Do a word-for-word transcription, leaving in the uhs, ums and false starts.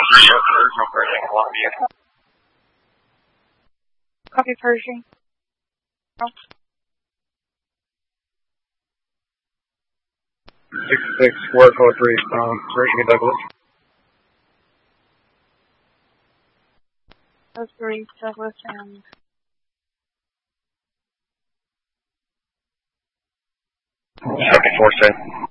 three, original Pershing, Columbia. Copy Pershing. Oh. six six four four three from Pershing and Douglas. Those three, Douglas and... Second four seven.